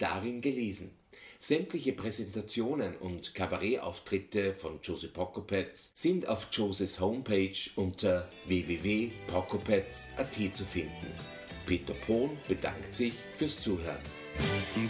darin gelesen. Sämtliche Präsentationen und Kabarettauftritte von Jose Pocopetz sind auf Joses Homepage unter www.pocopetz.at zu finden. Peter Pohn bedankt sich fürs Zuhören.